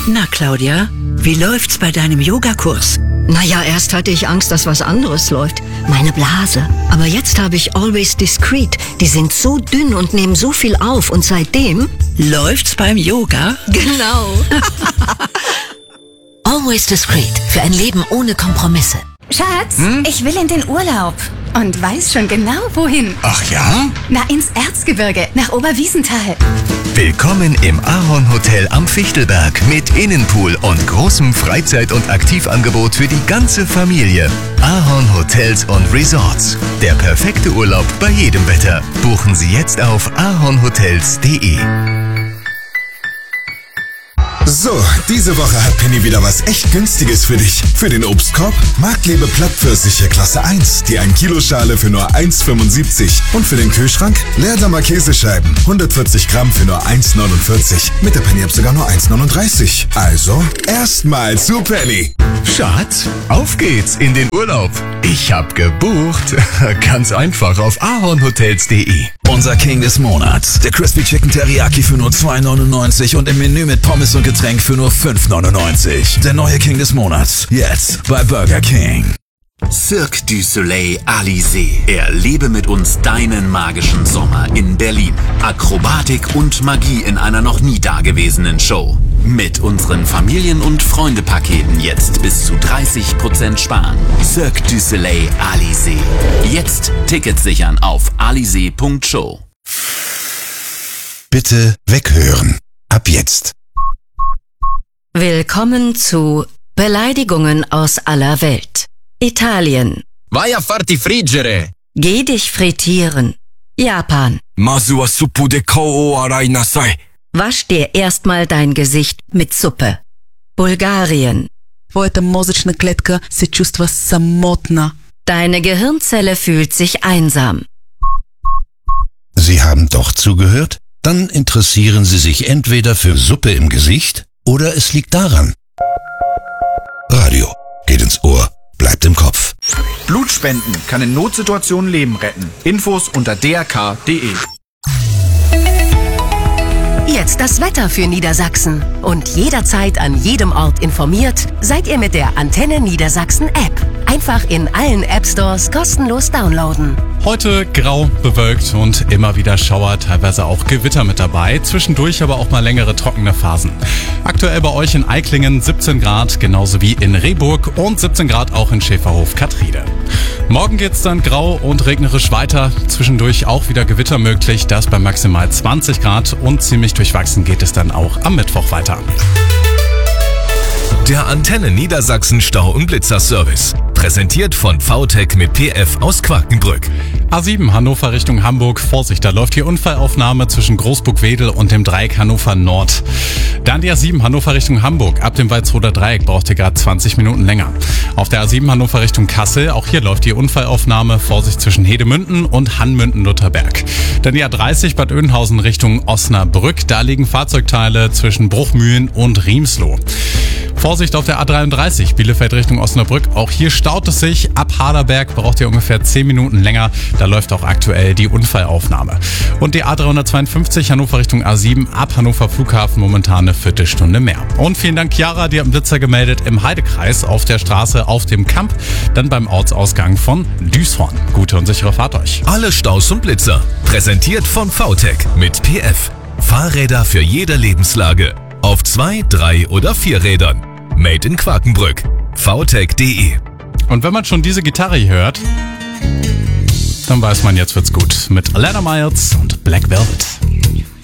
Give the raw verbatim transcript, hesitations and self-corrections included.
Na, Claudia, wie läuft's bei deinem Yogakurs? Naja, erst hatte ich Angst, dass was anderes läuft. Meine Blase. Aber jetzt habe ich Always Discreet. Die sind so dünn und nehmen so viel auf. Und seitdem... Läuft's beim Yoga? Genau. Always Discreet. Für ein Leben ohne Kompromisse. Schatz, hm? ich will in den Urlaub. Und weiß schon genau, wohin. Ach ja? Na, ins Erzgebirge, nach Oberwiesenthal. Willkommen im Ahorn Hotel am Fichtelberg mit Innenpool und großem Freizeit- und Aktivangebot für die ganze Familie. Ahorn Hotels und Resorts. Der perfekte Urlaub bei jedem Wetter. Buchen Sie jetzt auf ahornhotels punkt de. So, diese Woche hat Penny wieder was echt Günstiges für dich. Für den Obstkorb Marktliebe Plattpfirsiche Klasse eins, die ein Kilo Schale für nur eins fünfundsiebzig. Und für den Kühlschrank Leerdamer Käsescheiben, hundertvierzig Gramm für nur eins neunundvierzig. Mit der Penny-App sogar nur eins neununddreißig. Also, erstmal zu Penny. Schatz, auf geht's in den Urlaub. Ich hab gebucht. Ganz einfach auf ahornhotels punkt de. Unser King des Monats, der Crispy Chicken Teriyaki für nur zwei neunundneunzig und im Menü mit Pommes und Getränk für nur fünf neunundneunzig. Der neue King des Monats, jetzt bei Burger King. Cirque du Soleil Alizé. Erlebe mit uns deinen magischen Sommer in Berlin. Akrobatik und Magie in einer noch nie dagewesenen Show. Mit unseren Familien- und Freunde-Paketen jetzt bis zu dreißig Prozent sparen. Cirque du Soleil Alizé. Jetzt Tickets sichern auf alizé punkt show. Bitte weghören. Ab jetzt. Willkommen zu Beleidigungen aus aller Welt. Italien. Vai a farti friggere. Geh dich frittieren. Japan. Masu wa suppu de kou o arai nasai. Wasch dir erstmal dein Gesicht mit Suppe. Bulgarien. Твоята мозъчна клетка се чувства самотна. Deine Gehirnzelle fühlt sich einsam. Sie haben doch zugehört? Dann interessieren Sie sich entweder für Suppe im Gesicht oder es liegt daran. Radio geht ins Ohr, bleibt im Kopf. Blutspenden kann in Notsituationen Leben retten. Infos unter d r k punkt d e. Jetzt das Wetter für Niedersachsen. Und jederzeit an jedem Ort informiert, seid ihr mit der Antenne Niedersachsen App. Einfach in allen App Stores kostenlos downloaden. Heute grau, bewölkt und immer wieder Schauer, teilweise auch Gewitter mit dabei. Zwischendurch aber auch mal längere trockene Phasen. Aktuell bei euch in Eiklingen siebzehn Grad, genauso wie in Rehburg und siebzehn Grad auch in Schäferhof-Katriede. Morgen geht's dann grau und regnerisch weiter. Zwischendurch auch wieder Gewitter möglich, das bei maximal zwanzig Grad und ziemlich durchwachsen geht es dann auch am Mittwoch weiter. Der Antenne Niedersachsen Stau- und Blitzer-Service. Präsentiert von V T E C mit P F aus Quakenbrück. A sieben Hannover Richtung Hamburg. Vorsicht, da läuft die Unfallaufnahme zwischen Großburg-Wedel und dem Dreieck Hannover Nord. Dann die A sieben Hannover Richtung Hamburg. Ab dem Walsroder Dreieck braucht ihr gerade zwanzig Minuten länger. Auf der A sieben Hannover Richtung Kassel. Auch hier läuft die Unfallaufnahme. Vorsicht zwischen Hedemünden und Hannmünden-Lutherberg. Dann die A dreißig Bad Oeynhausen Richtung Osnabrück. Da liegen Fahrzeugteile zwischen Bruchmühlen und Riemsloh. Vorsicht auf der A dreiunddreißig Bielefeld Richtung Osnabrück. Auch hier staut es sich. Ab Haderberg braucht ihr ungefähr zehn Minuten länger. Da läuft auch aktuell die Unfallaufnahme. Und die A dreihundertzweiundfünfzig Hannover Richtung A sieben ab Hannover Flughafen momentan eine Viertelstunde mehr. Und vielen Dank Chiara, die hat einen Blitzer gemeldet im Heidekreis auf der Straße auf dem Kamp. Dann beim Ortsausgang von Düshorn. Gute und sichere Fahrt euch. Alle Staus und Blitzer. Präsentiert von V T E C mit P F. Fahrräder für jede Lebenslage. Auf zwei, drei oder vier Rädern. Made in Quakenbrück. v t e c punkt d e. Und wenn man schon diese Gitarre hier hört, dann weiß man, jetzt wird's gut. Mit Alana Miles und Black Velvet.